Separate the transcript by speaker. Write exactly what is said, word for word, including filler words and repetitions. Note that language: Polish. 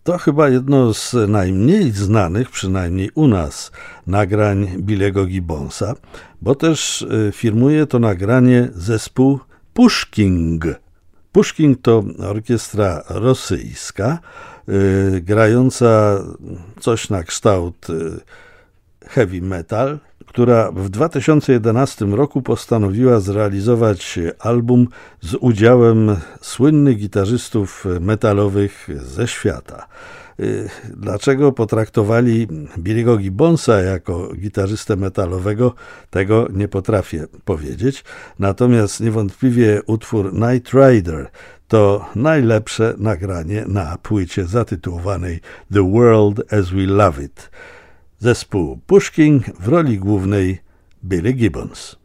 Speaker 1: To chyba jedno z najmniej znanych, przynajmniej u nas, nagrań Billy'ego Gibbonsa, bo też firmuje to nagranie zespół Pushking. Pushking to orkiestra rosyjska, yy, grająca coś na kształt yy, heavy metal, która w dwa tysiące jedenastym roku postanowiła zrealizować album z udziałem słynnych gitarzystów metalowych ze świata. Dlaczego potraktowali Billy'ego Gibbonsa jako gitarzystę metalowego, tego nie potrafię powiedzieć. Natomiast niewątpliwie utwór Night Rider to najlepsze nagranie na płycie zatytułowanej The World as We Love It. Zespół Pushking, w roli głównej Billy Gibbons.